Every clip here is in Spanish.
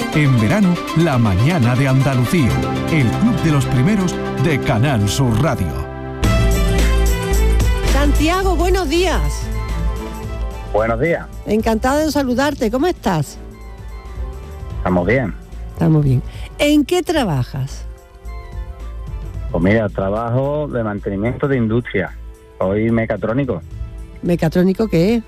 En verano, La Mañana de Andalucía, el club de los primeros de Canal Sur Radio. Santiago, buenos días. Buenos días. Encantada de saludarte. ¿Cómo estás? Estamos bien. Estamos bien. ¿En qué trabajas? Pues mira, trabajo de mantenimiento de industria. Soy mecatrónico. ¿Mecatrónico qué es?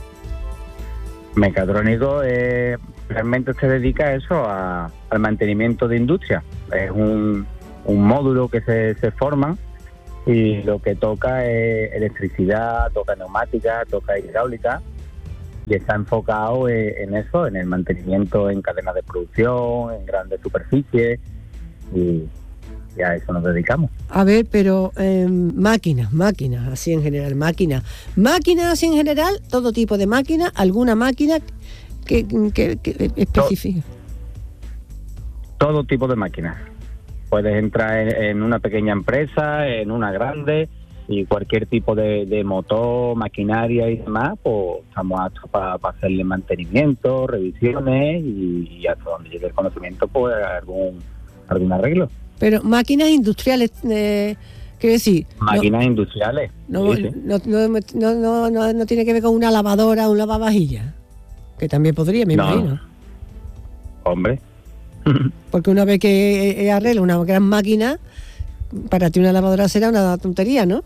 Mecatrónico realmente se dedica a eso, al mantenimiento de industria. Es un módulo que se forma y lo que toca es electricidad, toca neumática, toca hidráulica y está enfocado en eso, en el mantenimiento en cadenas de producción, en grandes superficies y a eso nos dedicamos. A ver, pero máquinas, así en general, máquinas así en general, todo tipo de máquinas, alguna máquina que especifica. Todo tipo de máquinas. Puedes entrar en una pequeña empresa, en una grande, y cualquier tipo de motor, maquinaria y demás, pues estamos aptos para hacerle mantenimiento, revisiones y hasta donde llegue el conocimiento, pues algún arreglo. Pero máquinas industriales, quiero decir... Máquinas industriales. No, sí. No tiene que ver con una lavadora o un lavavajillas, que también podría, me imagino. Hombre. Porque una vez que arregla una gran máquina, para ti una lavadora será una tontería, ¿no?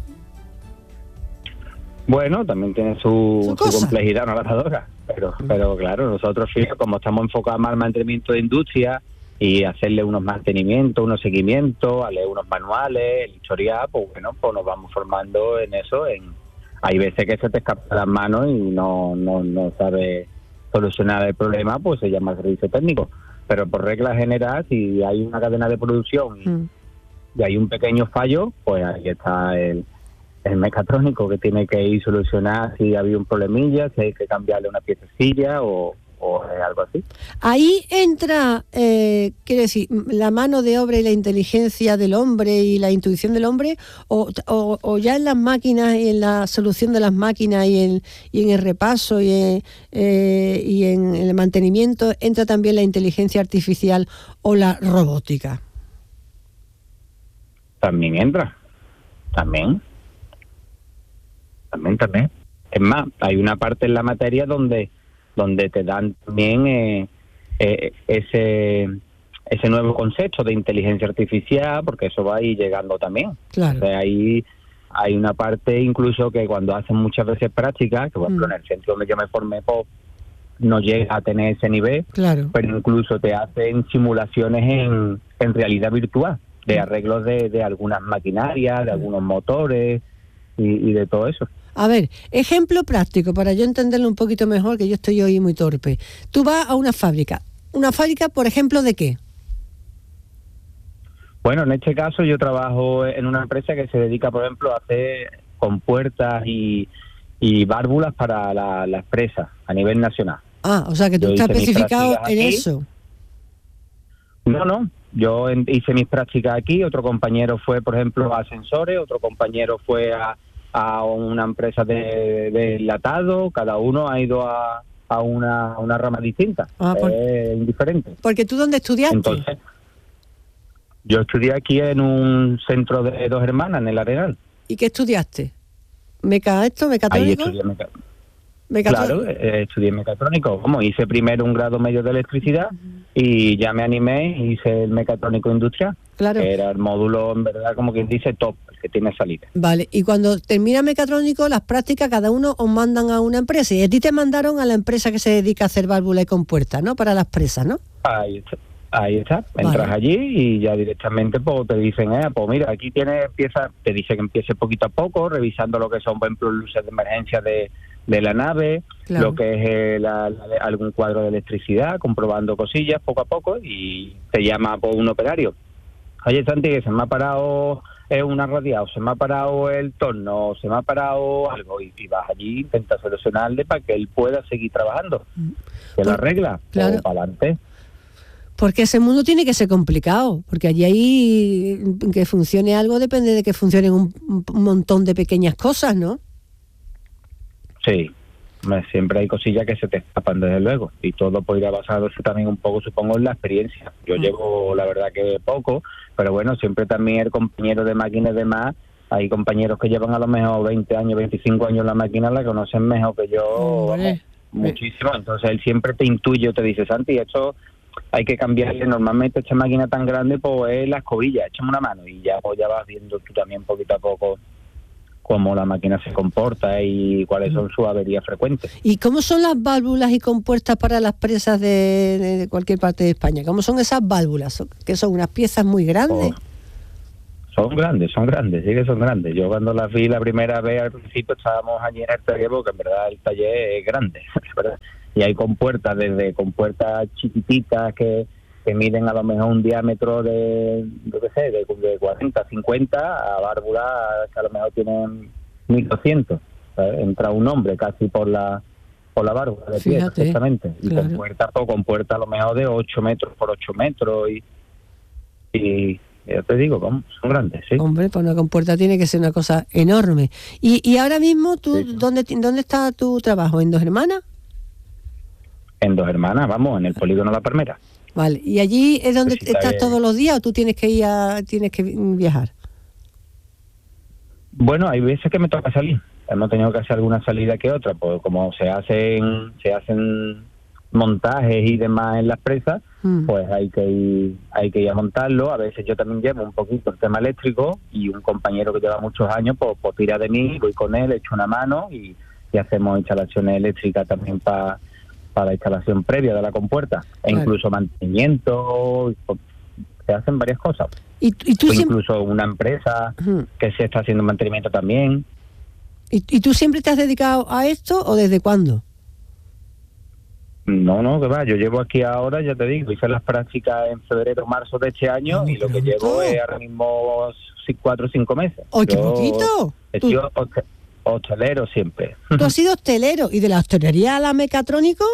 Bueno, también tiene su complejidad una lavadora, pero claro, nosotros como estamos enfocados más al mantenimiento de industria y hacerle unos mantenimientos, unos seguimientos, a leer unos manuales, el historial, pues bueno, pues nos vamos formando en eso. Hay veces que se te escapa las manos y no sabes solucionar el problema, pues se llama servicio técnico. Pero por regla general, si hay una cadena de producción y hay un pequeño fallo, pues ahí está el mecatrónico que tiene que ir a solucionar si había un problemilla, si hay que cambiarle una piececilla o algo así. Ahí entra, quiere decir, la mano de obra y la inteligencia del hombre y la intuición del hombre, o ya en las máquinas y en la solución de las máquinas y en el repaso y en el mantenimiento entra también la inteligencia artificial o la robótica. También entra, también. Es más, hay una parte en la materia donde te dan también ese nuevo concepto de inteligencia artificial, porque eso va a ir llegando también. Claro. O sea, ahí hay una parte incluso que cuando hacen muchas veces prácticas, que por ejemplo en el centro donde yo me formé, pues, no llega a tener ese nivel, claro, pero incluso te hacen simulaciones en realidad virtual, de arreglos de algunas maquinarias, de algunos motores y de todo eso. A ver, ejemplo práctico, para yo entenderlo un poquito mejor, que yo estoy hoy muy torpe. Tú vas a una fábrica, por ejemplo, ¿de qué? Bueno, en este caso yo trabajo en una empresa que se dedica, por ejemplo, a hacer compuertas y válvulas para las presas a nivel nacional. Ah, o sea que tú estás especificado en eso. No, yo hice mis prácticas aquí, otro compañero fue, por ejemplo, a ascensores, otro compañero fue a una empresa de enlatado, cada uno ha ido a una rama distinta, indiferente. Porque tú, ¿dónde estudiaste? Entonces, yo estudié aquí en un centro de dos hermanas, en el Arenal. ¿Y qué estudiaste? ¿Mecatrónico? Ahí estudié Claro, estudié mecatrónico. Hice primero un grado medio de electricidad y ya me animé y hice el mecatrónico industrial. Claro. Que era el módulo, en verdad, como quien dice, top, el que tiene salida. Vale, y cuando termina mecatrónico, las prácticas, cada uno os mandan a una empresa. Y a ti te mandaron a la empresa que se dedica a hacer válvulas y compuertas, ¿no? Para las presas, ¿no? Ahí está. Entras allí y ya directamente pues te dicen, pues mira, aquí te dice que empiece poquito a poco, revisando lo que son, por ejemplo, luces de emergencia de la nave, claro, lo que es algún cuadro de electricidad, comprobando cosillas poco a poco, y te llama por un operario. Oye, Santi, que se me ha parado una radial, se me ha parado el torno, se me ha parado algo, y vas allí, intentas solucionarle para que él pueda seguir trabajando. ¿Que lo arregla? Claro. Para adelante. Porque ese mundo tiene que ser complicado, porque allí que funcione algo depende de que funcionen un montón de pequeñas cosas, ¿no? Sí, siempre hay cosillas que se te escapan, desde luego, y todo pues irá basándose también un poco, supongo, en la experiencia. Yo llevo, la verdad, que poco, pero bueno, siempre también el compañero de máquina y demás, hay compañeros que llevan a lo mejor 20 años, 25 años la máquina, la conocen mejor que yo, vamos, muchísimo. Entonces él siempre te intuye, te dice, Santi, esto hay que cambiarle, normalmente esta máquina tan grande pues es la escobilla, échame una mano, y ya pues ya vas viendo tú también poquito a poco cómo la máquina se comporta y cuáles son sus averías frecuentes. ¿Y cómo son las válvulas y compuertas para las presas de cualquier parte de España? ¿Cómo son esas válvulas? ¿Que son unas piezas muy grandes? Son grandes, sí que son grandes. Yo cuando las vi la primera vez, al principio estábamos allí en el taller, porque en verdad el taller es grande, ¿verdad? Y hay compuertas, desde compuertas chiquititas que miden a lo mejor un diámetro de 40, 50, a válvulas que a lo mejor tienen 1200. ¿sabes? Entra un hombre casi por la válvula de pie, perfectamente. Y claro. compuerta a lo mejor de 8 metros por 8 metros. Y ya te digo, son grandes, sí. Hombre, pues una compuerta tiene que ser una cosa enorme. Y ahora mismo, tú, sí. ¿Dónde está tu trabajo? ¿En Dos Hermanas? En Dos Hermanas, vamos, en el polígono La Palmera. Vale, ¿y allí es donde estás todos los días o tú tienes que viajar? Bueno, hay veces que me toca salir. Hemos tenido que hacer alguna salida que otra, pues como se hacen montajes y demás en las presas, pues hay que ir a montarlo. A veces yo también llevo un poquito el tema eléctrico y un compañero que lleva muchos años pues tira de mí, voy con él, echo una mano y hacemos instalaciones eléctricas también para la instalación previa de la compuerta, e incluso mantenimiento, se hacen varias cosas. ¿Y tú incluso una empresa que se está haciendo mantenimiento también. ¿Y tú siempre te has dedicado a esto o desde cuándo? No, que va, yo llevo aquí ahora, ya te digo, hice las prácticas en febrero, marzo de este año y lo que llevo es ahora mismo 4 o 5 meses. ¡Ay, qué poquito! He sido hostelero siempre. ¿Tú has sido hostelero? ¿Y de la hostelería a la mecatrónico?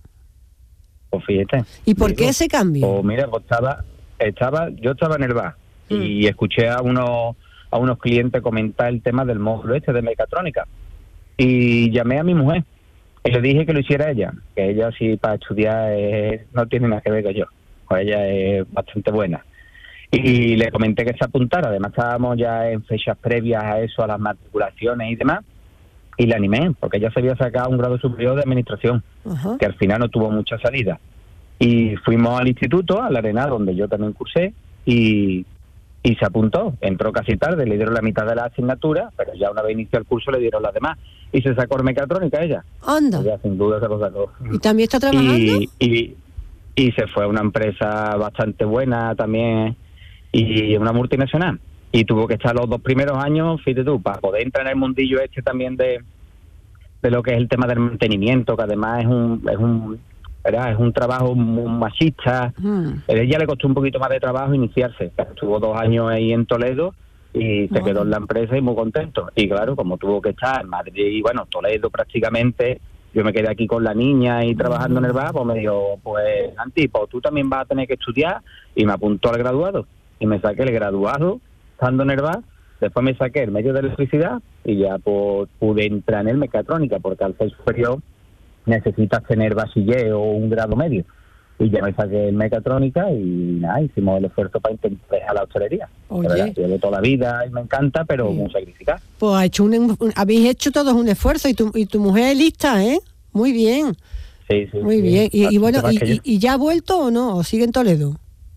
Pues fíjate. ¿Y por qué ese cambio? Pues mira, yo estaba en el bar y escuché a unos clientes comentar el tema del módulo de mecatrónica. Y llamé a mi mujer y le dije que lo hiciera ella, que ella sí para estudiar no tiene nada que ver con yo, pues ella es bastante buena. Y le comenté que se apuntara, además estábamos ya en fechas previas a eso, a las matriculaciones y demás, y la animé, porque ella se había sacado un grado superior de administración, que al final no tuvo mucha salida. Y fuimos al instituto, a la Arena, donde yo también cursé, y se apuntó. Entró casi tarde, le dieron la mitad de la asignatura, pero ya una vez inició el curso le dieron las demás. Y se sacó mecatrónica ella. ¡Anda! Ella sin duda se lo sacó. ¿Y también está trabajando? Y se fue a una empresa bastante buena también, y una multinacional. Y tuvo que estar los 2 primeros años, fíjate tú, para poder entrar en el mundillo también de lo que es el tema del mantenimiento, que además es un trabajo muy machista. A ella le costó un poquito más de trabajo iniciarse. Estuvo 2 años ahí en Toledo y se quedó en la empresa y muy contento. Y claro, como tuvo que estar en Madrid y bueno, Toledo prácticamente, yo me quedé aquí con la niña y trabajando en el bar, pues me dijo, pues Santi, pues tú también vas a tener que estudiar, y me apuntó al graduado. Y me saqué el graduado estando en el bar, después me saqué el medio de electricidad y ya pues, pude entrar en el mecatrónica, porque al ser superior necesitas tener bachiller o un grado medio. Y ya me saqué el mecatrónica y nada, hicimos el esfuerzo para intentar dejar la hostelería. Oye. Llevo toda la vida y me encanta, pero muy sacrificado. Pues habéis hecho todos un esfuerzo y tu mujer es lista, ¿eh? Muy bien. Sí. Muy bien. Y bueno, ¿y ya ha vuelto o no? ¿O sigue en Toledo?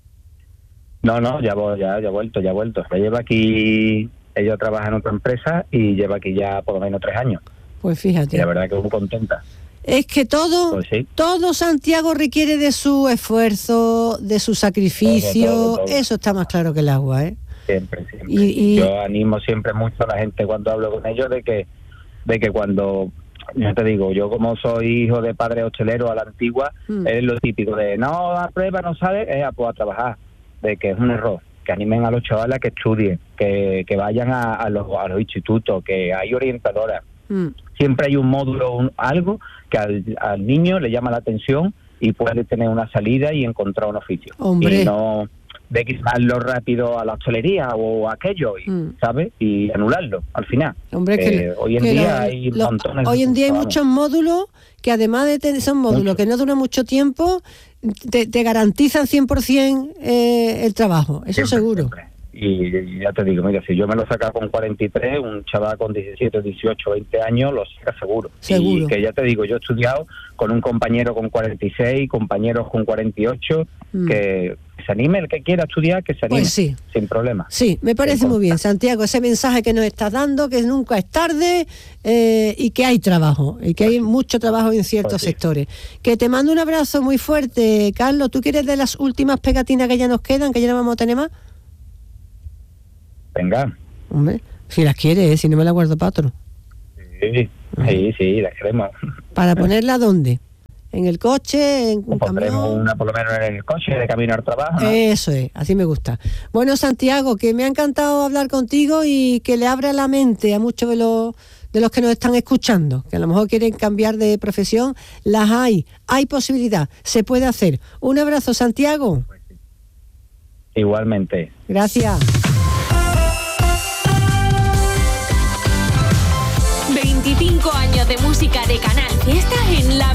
No, ya ha vuelto. Ella lleva aquí, ella trabaja en otra empresa y lleva aquí ya por lo menos 3 años. Pues fíjate. Y la verdad que muy contenta. Es que todo Santiago requiere de su esfuerzo, de su sacrificio. Todo. Eso está más claro que el agua, ¿eh? Siempre. Yo animo siempre mucho a la gente cuando hablo con ellos de que cuando, yo te digo, yo como soy hijo de padre hostelero a la antigua, es lo típico de no, a prueba no sale, pues a trabajar, de que es un error. Que animen a los chavales a que estudien, que vayan a los institutos, que hay orientadoras. Siempre hay un módulo, algo que al niño le llama la atención y puede tener una salida y encontrar un oficio. Hombre. Y no quitarlo rápido a la hostelería o a aquello, ¿sabes? Y anularlo al final. Hombre, hoy en día hay montones. Hoy en día hay muchos módulos que además de son módulos que no duran mucho tiempo, te garantizan 100% el trabajo, eso seguro. Siempre. Y ya te digo, mira, si yo me lo saca con 43, un chaval con 17, 18, 20 años lo saca seguro. Y que ya te digo, yo he estudiado con un compañero con 46, compañeros con 48, que se anime, el que quiera estudiar, que se anime, pues sí, sin problema. Sí, me parece muy bien, Santiago, ese mensaje que nos estás dando, que nunca es tarde y que hay trabajo, y que hay mucho trabajo en ciertos sectores. Que te mando un abrazo muy fuerte, Carlos. ¿Tú quieres de las últimas pegatinas que ya nos quedan, que ya no vamos a tener más? Venga. Hombre, si las quieres, si no me las guardo para otro. Sí, las queremos. ¿Para ponerla dónde? ¿En el coche? ¿En un pondremos camión? una por lo menos en el coche, de camino al trabajo, ¿no? Eso es, así me gusta. Bueno, Santiago, que me ha encantado hablar contigo y que le abra la mente a muchos de los que nos están escuchando, que a lo mejor quieren cambiar de profesión. Las hay posibilidad, se puede hacer. Un abrazo, Santiago. Igualmente. Gracias. 25 años de música de Canal Fiesta en la